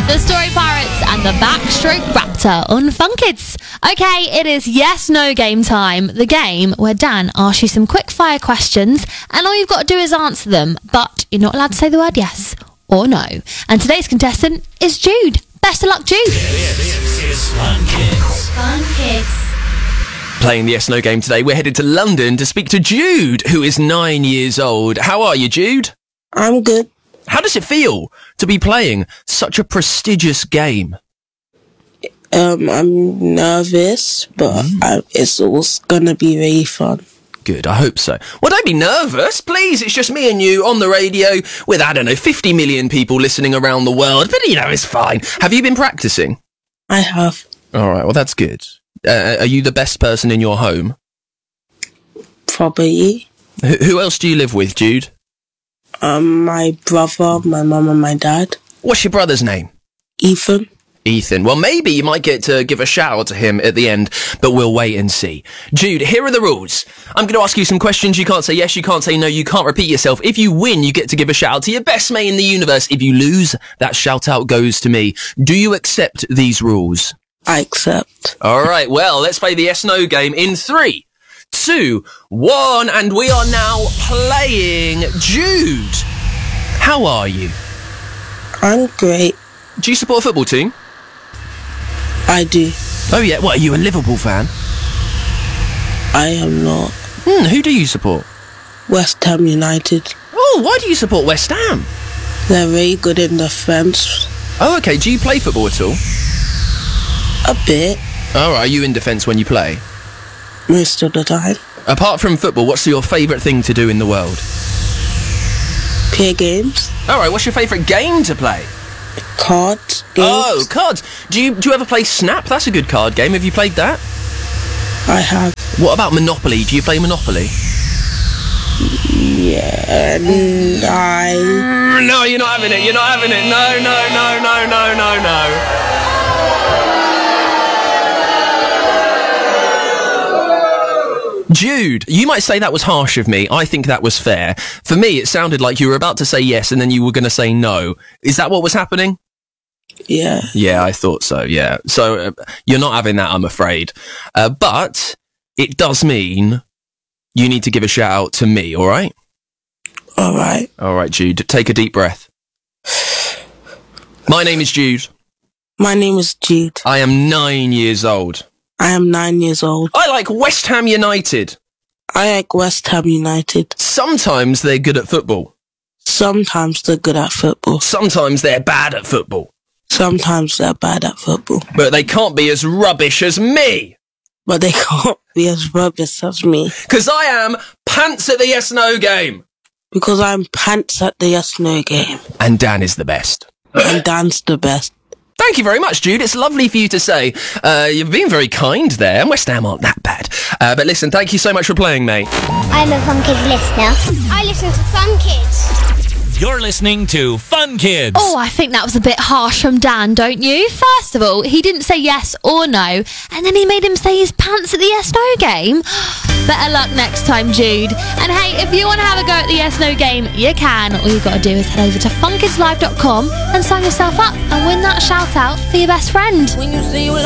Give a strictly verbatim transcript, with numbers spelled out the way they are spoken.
The Story Pirates and the Backstroke Raptor on Fun Kids. Okay, it is yes no game time. The game where Dan asks you some quick fire questions and all you've got to do is answer them, but you're not allowed to say the word yes or no. And today's contestant is Jude. Best of luck, Jude. This is Fun Kids. Fun Kids. Playing the yes no game today, we're headed to London to speak to Jude, who is nine years old. How are you, Jude? I'm good. How does it feel to be playing such a prestigious game? Um, I'm nervous, but mm. I, it's all gonna be really fun. Good, I hope so. Well, don't be nervous, please. It's just me and you on the radio with, I don't know, fifty million people listening around the world. But, you know, it's fine. Have you been practicing? I have. All right, well, that's good. Uh, are you the best person in your home? Probably. H- who else do you live with, Jude? Um, my brother, my mum and my dad. What's your brother's name? Ethan. Ethan. Well, maybe you might get to give a shout out to him at the end, but we'll wait and see. Jude, here are the rules. I'm going to ask you some questions. You can't say yes, you can't say no, you can't repeat yourself. If you win, you get to give a shout out to your best mate in the universe. If you lose, that shout out goes to me. Do you accept these rules? I accept. All right, well, let's play the yes no game in three, two, one, and we are now playing. Jude, how are you? I'm great. Do you support a football team? I do. Oh yeah, what, are you a Liverpool fan? I am not. Hmm, who do you support? West Ham United. Oh, why do you support West Ham? They're very good in defence. Oh, okay, do you play football at all? A bit. Oh, are you in defence when you play? Most of the time. Apart from football, what's your favourite thing to do in the world? Play games. Alright, what's your favourite game to play? Cards. Games. Oh, cards. Do you do you ever play Snap? That's a good card game. Have you played that? I have. What about Monopoly? Do you play Monopoly? Yeah, and I... No, you're not having it. You're not having it. No, no, no, no, no, no, no. Jude, you might say that was harsh of me. I think that was fair. For me, it sounded like you were about to say yes and then you were going to say no. Is that what was happening? Yeah. Yeah, I thought so, yeah. So, uh, you're not having that, I'm afraid. Uh, but it does mean you need to give a shout out to me, all right? All right. All right, Jude, take a deep breath. My name is Jude. My name is Jude. I am nine years old. I am nine years old. I like West Ham United. I like West Ham United. Sometimes they're good at football. Sometimes they're good at football. Sometimes they're bad at football. Sometimes they're bad at football. But they can't be as rubbish as me. But they can't be as rubbish as me. Because I am pants at the yes no game. Because I'm pants at the yes no game. And Dan is the best. And Dan's the best. Thank you very much, Jude. It's lovely for you to say. Uh, you've been very kind there, and West Ham aren't that bad. Uh, but listen, thank you so much for playing, mate. I'm a Fun Kids listener. I listen to Fun Kids. You're listening to Fun Kids. Oh, I think that was a bit harsh from Dan, don't you? First of all, he didn't say yes or no, and then he made him say his pants at the yes no game. Better luck next time, Jude. And hey, if you want to have a go at the yes no game, you can. All you've got to do is head over to fun kids live dot com and sign yourself up and win that shout out for your best friend. When you say you